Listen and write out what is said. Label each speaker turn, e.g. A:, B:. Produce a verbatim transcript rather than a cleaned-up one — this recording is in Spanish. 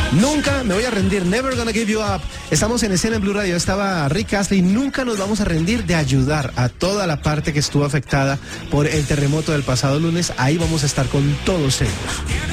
A: Nunca me voy a rendir, never gonna give you up. Estamos en escena en Blue Radio, estaba Rick Astley. Nunca nos vamos a rendir de ayudar a toda la parte que estuvo afectada por el terremoto del pasado lunes. Ahí vamos a estar con todos ellos.